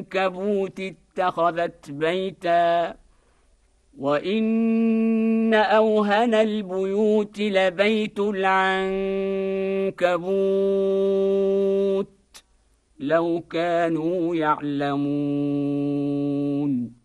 العنكبوت اتخذت بيتا وإن أوهن البيوت لبيت العنكبوت لو كانوا يعلمون